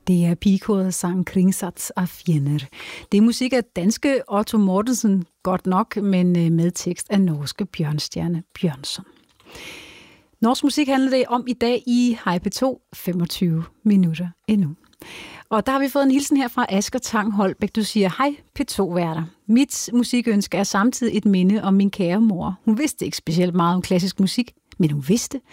Det er pigekoret sang Kringsats af fjender. Det er musik af danske Otto Mortensen, godt nok, men med tekst af norske Bjørnstjerne Bjørnson. Norsk musik handler det om i dag i P2, 25 minutter endnu. Og der har vi fået en hilsen her fra Asger Tang Holbæk. Du siger, hej P2-værter. Mit musikønske er samtidig et minde om min kære mor. Hun vidste ikke specielt meget om klassisk musik, men hun vidste,